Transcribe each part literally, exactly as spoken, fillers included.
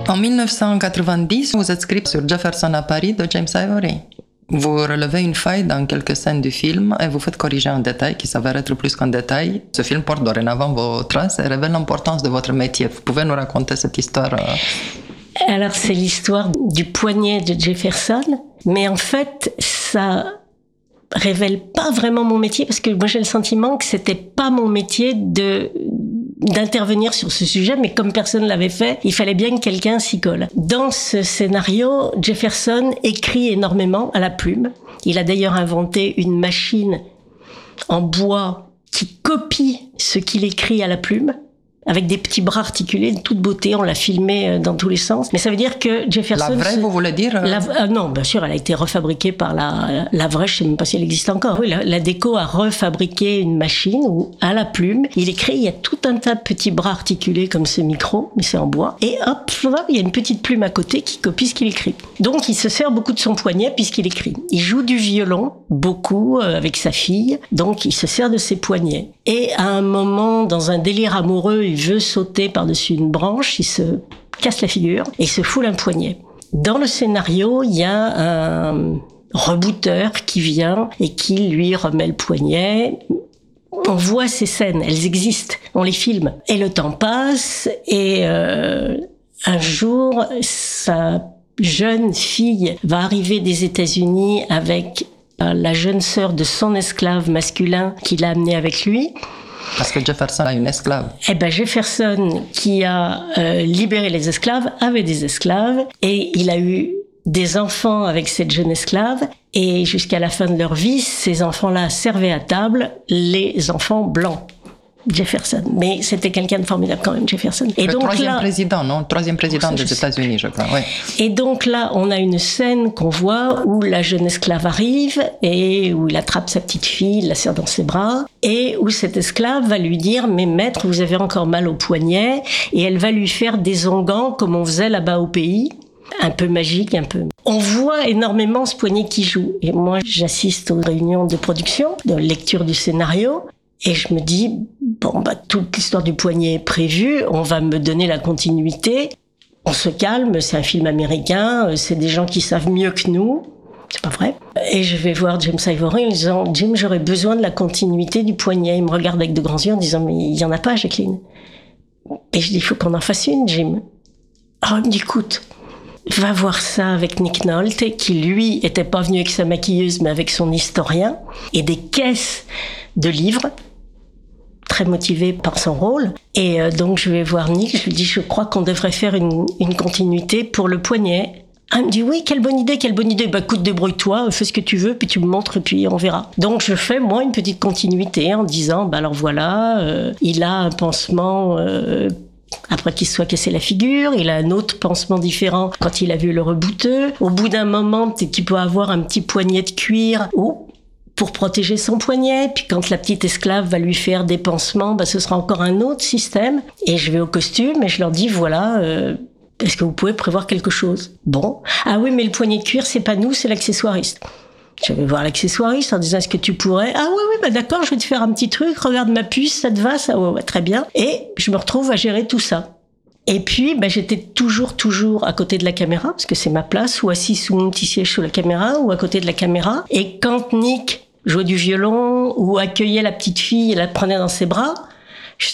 En dix-neuf cent quatre-vingt-dix, vous êtes script sur Jefferson à Paris de James Ivory. Vous relevez une faille dans quelques scènes du film et vous faites corriger un détail qui s'avère être plus qu'un détail. Ce film porte dorénavant vos traces et révèle l'importance de votre métier. Vous pouvez nous raconter cette histoire? Alors, c'est l'histoire du poignet de Jefferson, mais en fait, ça révèle pas vraiment mon métier, parce que moi j'ai le sentiment que c'était pas mon métier de d'intervenir sur ce sujet, mais comme personne l'avait fait, il fallait bien que quelqu'un s'y colle. Dans ce scénario, Jefferson écrit énormément à la plume. Il a d'ailleurs inventé une machine en bois qui copie ce qu'il écrit à la plume, avec des petits bras articulés de toute beauté. On l'a filmé dans tous les sens. Mais ça veut dire que Jefferson... La vraie, vous voulez dire la, euh, Non, bien sûr, elle a été refabriquée par la, la vraie, je ne sais même pas si elle existe encore. Oui, la, la déco a refabriqué une machine où, à la plume, il écrit, il y a tout un tas de petits bras articulés comme ce micro, mais c'est en bois. Et hop, il y a une petite plume à côté qui copie ce qu'il écrit. Donc, il se sert beaucoup de son poignet puisqu'il écrit. Il joue du violon, beaucoup, euh, avec sa fille. Donc, il se sert de ses poignets. Et à un moment, dans un délire amoureux, il veut sauter par-dessus une branche, il se casse la figure et se foule un poignet. Dans le scénario, il y a un rebooteur qui vient et qui lui remet le poignet. On voit ces scènes, elles existent, on les filme. Et le temps passe et euh, un jour, sa jeune fille va arriver des États-Unis avec la jeune sœur de son esclave masculin qu'il a amené avec lui. Parce que Jefferson a une esclave. Eh ben Jefferson, qui a euh, libéré les esclaves, avait des esclaves et il a eu des enfants avec cette jeune esclave. Et jusqu'à la fin de leur vie, ces enfants-là servaient à table les enfants blancs. Jefferson. Mais c'était quelqu'un de formidable quand même, Jefferson. Et le donc troisième là, président, non? Le troisième président ça, des États-Unis, je crois. Oui. Et donc là, on a une scène qu'on voit où la jeune esclave arrive et où il attrape sa petite fille, il la serre dans ses bras et où cette esclave va lui dire « Mais maître, vous avez encore mal au poignet » et elle va lui faire des onguents comme on faisait là-bas au pays. Un peu magique, un peu... On voit énormément ce poignet qui joue. Et moi, j'assiste aux réunions de production, de lecture du scénario. Et je me dis, bon, bah, toute l'histoire du poignet est prévue, on va me donner la continuité. On se calme, c'est un film américain, c'est des gens qui savent mieux que nous. C'est pas vrai. Et je vais voir James Ivory en disant, Jim, j'aurais besoin de la continuité du poignet. Il me regarde avec de grands yeux en disant, mais il y en a pas, Jacqueline. Et je dis, il faut qu'on en fasse une, Jim. Oh, il me dit, écoute, va voir ça avec Nick Nolte, qui lui était pas venu avec sa maquilleuse, mais avec son historien, et des caisses de livres, très motivé par son rôle. Et euh, donc, je vais voir Nick, je lui dis, je crois qu'on devrait faire une, une continuité pour le poignet. Ah, il me dit, oui, quelle bonne idée, quelle bonne idée. Bah, écoute, débrouille-toi, fais ce que tu veux, puis tu me montres, et puis on verra. Donc, je fais, moi, une petite continuité en disant, bah, alors voilà, euh, il a un pansement, euh, après qu'il se soit cassé la figure, il a un autre pansement différent quand il a vu le rebouteux. Au bout d'un moment, peut-être qu'il peut avoir un petit poignet de cuir, ou pour protéger son poignet, puis quand la petite esclave va lui faire des pansements, bah, ce sera encore un autre système. Et je vais au costume et je leur dis, voilà, euh, est-ce que vous pouvez prévoir quelque chose? Bon. Ah oui, mais le poignet de cuir, c'est pas nous, c'est l'accessoiriste. Je vais voir l'accessoiriste en disant, est-ce que tu pourrais? Ah oui, oui, bah d'accord, je vais te faire un petit truc, regarde ma puce, ça te va, ça? Ouais, ouais, très bien. Et je me retrouve à gérer tout ça. Et puis, bah, j'étais toujours, toujours à côté de la caméra, parce que c'est ma place, ou assis sous mon petit siège sous la caméra, ou à côté de la caméra. Et quand Nick jouait du violon, ou accueillait la petite fille et la prenait dans ses bras, je...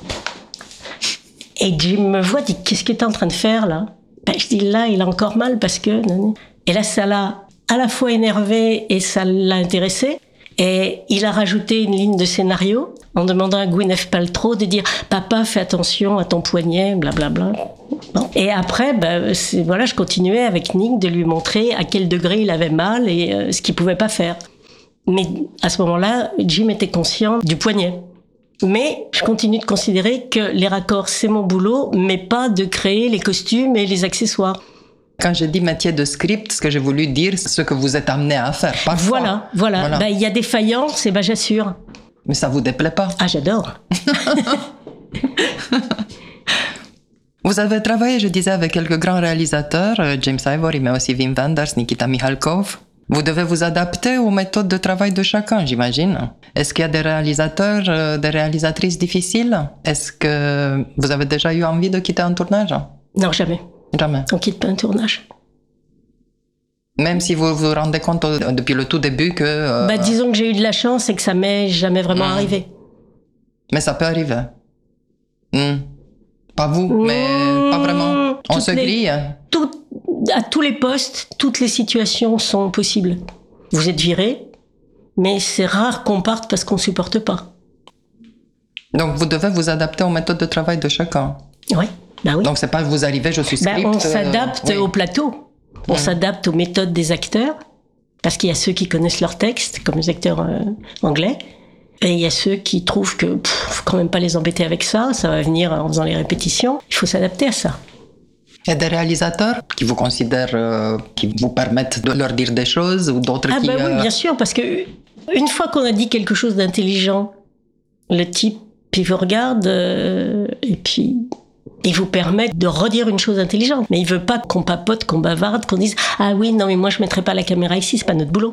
et Jim me voit, dit, qu'est-ce que t'es en train de faire, là? Ben, je dis, là, il a encore mal parce que... Et là, ça l'a à la fois énervé et ça l'a intéressé. Et il a rajouté une ligne de scénario en demandant à Gwyneth Paltrow de dire « Papa, fais attention à ton poignet, blablabla. » Bon. Et après, ben, c'est, voilà, je continuais avec Nick de lui montrer à quel degré il avait mal et euh, ce qu'il pouvait pas faire. Mais à ce moment-là, Jim était conscient du poignet. Mais je continue de considérer que les raccords, c'est mon boulot, mais pas de créer les costumes et les accessoires. Quand je dis métier de script, ce que j'ai voulu dire, c'est ce que vous êtes amené à faire, parfois. Voilà, voilà. voilà. Ben, y a des faillances, et ben, j'assure. Mais ça vous déplaît pas? Ah, j'adore. Vous avez travaillé, je disais, avec quelques grands réalisateurs, James Ivory, mais aussi Wim Wenders, Nikita Mikhalkov. Vous devez vous adapter aux méthodes de travail de chacun, j'imagine. Est-ce qu'il y a des réalisateurs, des réalisatrices difficiles? Est-ce que vous avez déjà eu envie de quitter un tournage? Non, jamais. Jamais. On quitte pas un tournage. Même si vous vous rendez compte euh, depuis le tout début que... Euh... Bah, disons que j'ai eu de la chance et que ça m'est jamais vraiment mmh. arrivé. Mais ça peut arriver. Mmh. Pas vous, mmh. mais pas vraiment. On se les, grille. Tout, à tous les postes, toutes les situations sont possibles. Vous êtes viré, mais c'est rare qu'on parte parce qu'on supporte pas. Donc vous devez vous adapter aux méthodes de travail de chacun. Oui, bah oui. Donc c'est pas vous arrivez, je suis script. Bah, on s'adapte euh, oui. au plateau. On mmh. s'adapte aux méthodes des acteurs, parce qu'il y a ceux qui connaissent leur texte, comme les acteurs euh, anglais, et il y a ceux qui trouvent que pff, faut quand même pas les embêter avec ça, ça va venir en faisant les répétitions. Il faut s'adapter à ça. Il y a des réalisateurs qui vous considèrent, euh, qui vous permettent de leur dire des choses, ou d'autres ah qui... Ah bah oui, bien sûr, parce que une fois qu'on a dit quelque chose d'intelligent, le type, il vous regarde, euh, et puis... il vous permet de redire une chose intelligente. Mais il veut pas qu'on papote, qu'on bavarde, qu'on dise « Ah oui, non, mais moi, je mettrai pas la caméra ici, c'est pas notre boulot. »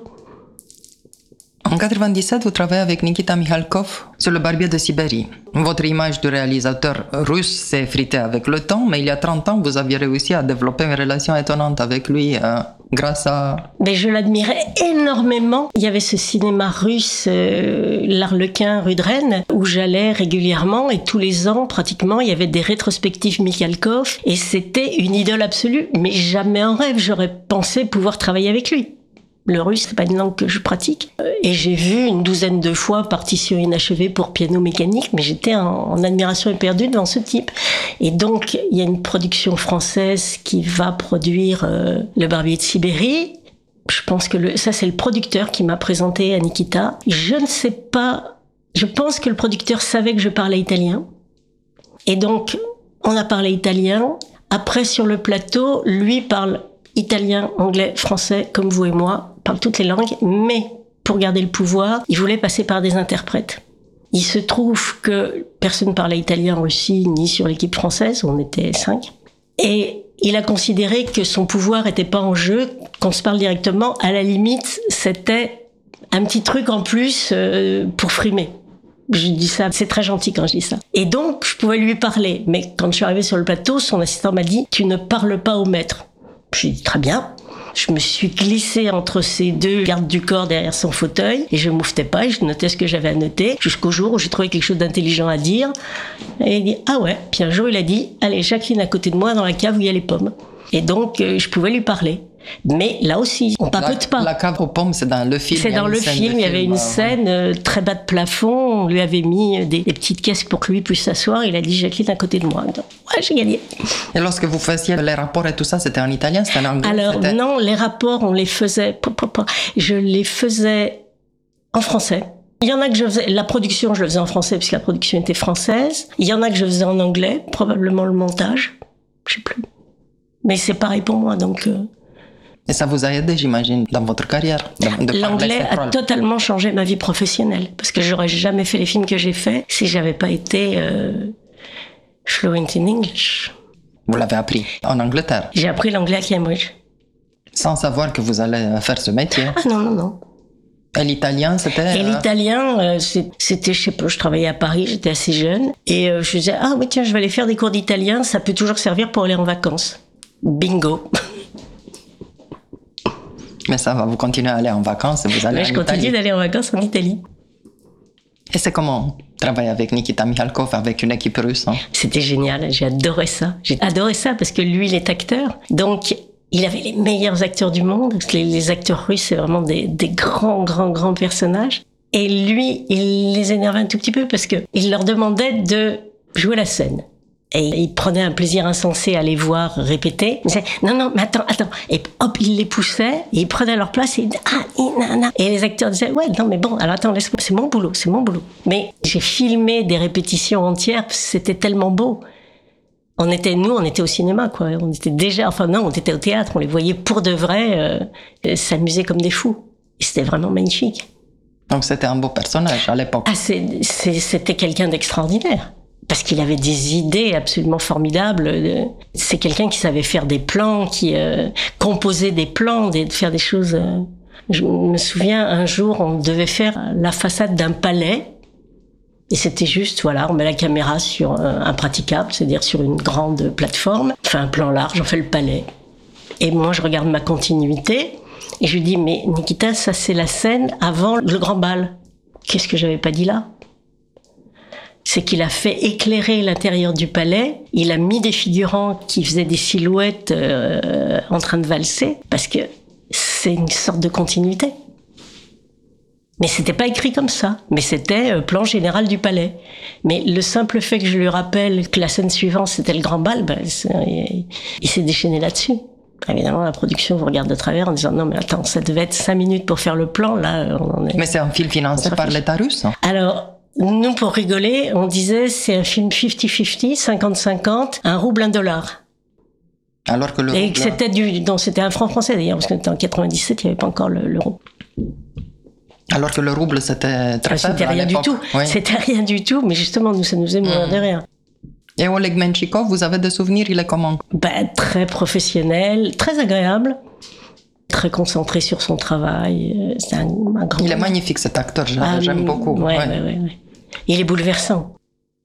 En quatre-vingt-dix-sept, vous travaillez avec Nikita Mikhalkov sur Le Barbier de Sibérie. Votre image de réalisateur russe s'est effritée avec le temps, mais il y a trente ans, vous aviez réussi à développer une relation étonnante avec lui euh, grâce à... Mais je l'admirais énormément. Il y avait ce cinéma russe, euh, l'Arlequin, rue de Rennes, où j'allais régulièrement et tous les ans, pratiquement, il y avait des rétrospectives Mikhalkov et c'était une idole absolue. Mais jamais en rêve, j'aurais pensé pouvoir travailler avec lui. Le russe, c'est pas une langue que je pratique. Et j'ai vu une douzaine de fois Partition inachevée pour piano mécanique, mais j'étais en, en admiration éperdue devant ce type. Et donc, il y a une production française qui va produire euh, Le Barbier de Sibérie. Je pense que le, ça, c'est le producteur qui m'a présenté à Nikita. Je ne sais pas, je pense que le producteur savait que je parlais italien. Et donc, on a parlé italien. Après, sur le plateau, lui parle italien, anglais, français, comme vous et moi, parle toutes les langues, mais pour garder le pouvoir, il voulait passer par des interprètes. Il se trouve que personne ne parlait italien en Russie, ni sur l'équipe française, on était cinq. Et il a considéré que son pouvoir n'était pas en jeu, qu'on se parle directement. À la limite, c'était un petit truc en plus euh, pour frimer. Je dis ça, c'est très gentil quand je dis ça. Et donc, je pouvais lui parler. Mais quand je suis arrivée sur le plateau, son assistant m'a dit « Tu ne parles pas au maître ». J'ai dit très bien. Je me suis glissée entre ces deux gardes du corps derrière son fauteuil et je ne mouftais pas et je notais ce que j'avais à noter jusqu'au jour où j'ai trouvé quelque chose d'intelligent à dire. Et il dit ah ouais. Puis un jour il a dit allez Jacqueline à côté de moi dans la cave où il y a les pommes. Et donc euh, je pouvais lui parler. Mais là aussi, on papote pas. La cave aux pommes, c'est dans le film. C'est dans le film. Il y avait une scène euh, très bas de plafond. On lui avait mis des, des petites caisses pour que lui puisse s'asseoir. Il a dit Jacqueline à côté de moi. Donc, ouais, j'ai gagné. Et lorsque vous faisiez les rapports et tout ça, c'était en italien, c'était en anglais? Alors non, les rapports, on les faisait. Je les faisais en français. Il y en a que je faisais. La production, je le faisais en français puisque la production était française. Il y en a que je faisais en anglais, probablement le montage. Je sais plus. Mais c'est pareil pour moi, donc. Euh... Et ça vous a aidé, j'imagine, dans votre carrière? L'anglais a totalement changé ma vie professionnelle. Parce que j'aurais jamais fait les films que j'ai faits si j'avais pas été euh, fluent in English. Vous l'avez appris en Angleterre? J'ai appris l'anglais à Cambridge. Sans savoir que vous allez faire ce métier? Ah non, non, non. Et l'italien, c'était... Et l'italien, euh, c'était, je sais pas, je travaillais à Paris, j'étais assez jeune. Et euh, je disais, ah oui, tiens, je vais aller faire des cours d'italien, ça peut toujours servir pour aller en vacances. Bingo. Mais ça va, vous continuez à aller en vacances et vous allez Mais en je continue Italie. d'aller en vacances en Italie. Et c'est comment travailler avec Nikita Mikhalkov, avec une équipe russe hein? C'était génial, j'ai adoré ça. J'ai adoré ça parce que lui, il est acteur. Donc, il avait les meilleurs acteurs du monde. Les, les acteurs russes, c'est vraiment des, des grands, grands, grands personnages. Et lui, il les énervait un tout petit peu parce que il leur demandait de jouer la scène. Et il prenait un plaisir insensé à les voir répéter. Il disait, non, non, mais attends, attends. Et hop, il les poussait, et ils prenaient leur place, et il disait, ah, nanana. Et les acteurs disaient, ouais, non, mais bon, alors attends, laisse-moi, c'est mon boulot, c'est mon boulot. Mais j'ai filmé des répétitions entières, c'était tellement beau. On était, nous, on était au cinéma, quoi. On était déjà, enfin non, on était au théâtre, on les voyait pour de vrai, euh, s'amuser comme des fous. Et c'était vraiment magnifique. Donc c'était un beau personnage à l'époque. Ah, c'est, c'est, c'était quelqu'un d'extraordinaire. Parce qu'il avait des idées absolument formidables. C'est quelqu'un qui savait faire des plans, qui euh, composait des plans, de faire des choses. Euh... Je me souviens, un jour, on devait faire la façade d'un palais. Et c'était juste, voilà, on met la caméra sur un, un praticable, c'est-à-dire sur une grande plateforme, on fait un plan large, on fait le palais. Et moi, je regarde ma continuité et je lui dis, mais Nikita, ça c'est la scène avant le grand bal. Qu'est-ce que j'avais pas dit là ? C'est qu'il a fait éclairer l'intérieur du palais, il a mis des figurants qui faisaient des silhouettes euh, en train de valser, parce que c'est une sorte de continuité. Mais c'était pas écrit comme ça, mais c'était euh, plan général du palais. Mais le simple fait que je lui rappelle que la scène suivante c'était le grand bal, ben, il, il s'est déchaîné là-dessus. Évidemment, la production vous regarde de travers en disant non mais attends, ça devait être cinq minutes pour faire le plan, là on en est... Mais c'est un film financé par l'État russe. Alors, nous pour rigoler, on disait c'est un film cinquante cinquante, cinquante cinquante, un rouble, un dollar. Alors que le Et rouble... que c'était du, non, c'était un franc français d'ailleurs, parce que c'était en quatre-vingt-dix-sept, il n'y avait pas encore le, l'euro. Alors que le rouble, c'était très faible C'était rien à du l'époque. tout. Oui. C'était rien du tout, mais justement, nous, ça nous est mourir de rire. Et Oleg Menchikov, vous avez des souvenirs, il est comment? Ben, très professionnel, très agréable, très concentré sur son travail. C'est un, un grand... Il est magnifique cet acteur, je- Ah, j'aime beaucoup. Ouais, ouais. ouais, ouais, ouais. Il est bouleversant.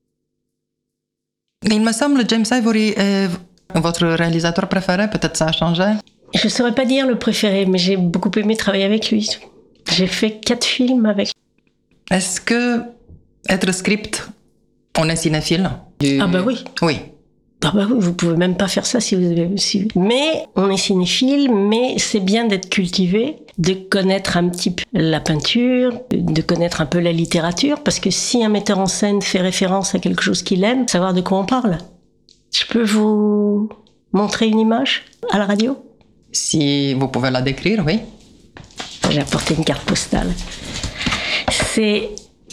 Il me semble, James Ivory est votre réalisateur préféré, peut-être ça a changé? Je ne saurais pas dire le préféré, mais j'ai beaucoup aimé travailler avec lui. J'ai fait quatre films avec lui. Est-ce que être script, on est cinéphile? Du... Ah bah oui. Oui. Ah bah oui, vous pouvez même pas faire ça si vous avez suivi. Mais on est cinéphile, mais c'est bien d'être cultivé, de connaître un petit peu la peinture, de connaître un peu la littérature, parce que si un metteur en scène fait référence à quelque chose qu'il aime, savoir de quoi on parle. Je peux vous montrer une image à la radio? Si vous pouvez la décrire, oui. J'ai apporté une carte postale. C'est...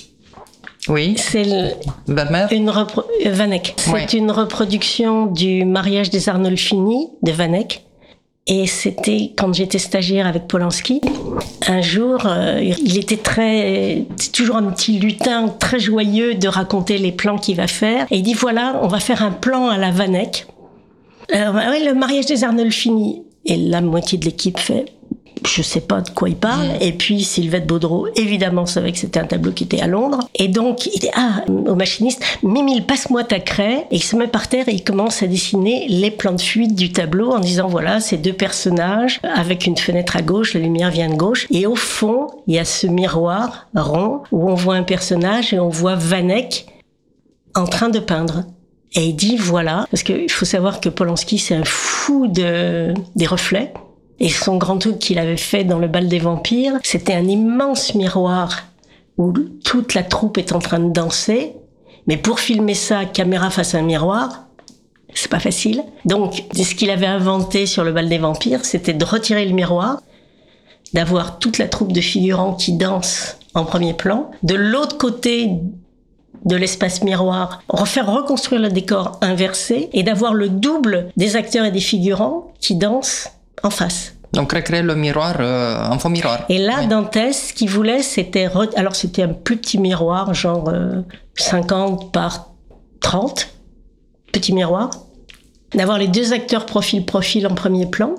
Oui. C'est le, Vermeer. une repro- euh, Vanek. C'est Oui. une reproduction du mariage des Arnolfini de Vanek. Et c'était quand j'étais stagiaire avec Polanski. Un jour, euh, il était très, c'est toujours un petit lutin très joyeux de raconter les plans qu'il va faire. Et il dit voilà, on va faire un plan à la Vanek. Alors, oui, le mariage des Arnolfini. Et la moitié de l'équipe fait. Je sais pas de quoi il parle. Mmh. Et puis Sylvette Baudreau, évidemment, savait que c'était un tableau qui était à Londres. Et donc, il dit ah, au machiniste, Mimi, passe-moi ta craie. Et il se met par terre et il commence à dessiner les plans de fuite du tableau en disant voilà, c'est deux personnages avec une fenêtre à gauche, la lumière vient de gauche. Et au fond, il y a ce miroir rond où on voit un personnage et on voit Vanek en train de peindre. Et il dit voilà, parce qu'il faut savoir que Polanski, c'est un fou de, des reflets. Et son grand truc qu'il avait fait dans le bal des vampires, c'était un immense miroir où toute la troupe est en train de danser. Mais pour filmer ça, caméra face à un miroir, c'est pas facile. Donc, ce qu'il avait inventé sur le bal des vampires, c'était de retirer le miroir, d'avoir toute la troupe de figurants qui dansent en premier plan. De l'autre côté de l'espace miroir, refaire reconstruire le décor inversé et d'avoir le double des acteurs et des figurants qui dansent en face. Donc recréer le miroir, euh, un faux miroir. Et là, oui. Dantès, ce qu'il voulait, c'était... Re... Alors, c'était un plus petit miroir, genre euh, cinquante par trente, petit miroir. D'avoir les deux acteurs profil-profil en premier plan.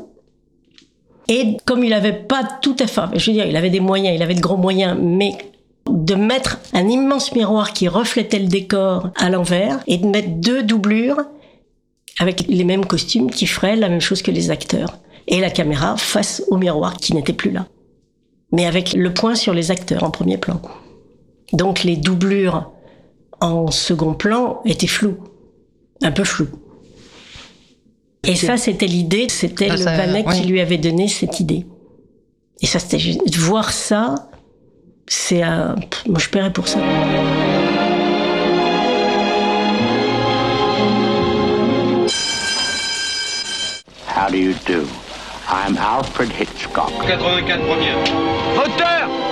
Et comme il n'avait pas tout à fait... Je veux dire, il avait des moyens, il avait de gros moyens, mais de mettre un immense miroir qui reflétait le décor à l'envers et de mettre deux doublures avec les mêmes costumes qui feraient la même chose que les acteurs. Et la caméra face au miroir qui n'était plus là. Mais avec le point sur les acteurs en premier plan. Donc les doublures en second plan étaient floues. Un peu floues. Et ça, c'était l'idée. C'était ah, le ça, Vanek oui. qui lui avait donné cette idée. Et ça, c'était juste... Voir ça, c'est un... Moi, je paierais pour ça. How do you do? I'm Alfred Hitchcock. quatre-vingt-quatre première. Moteur!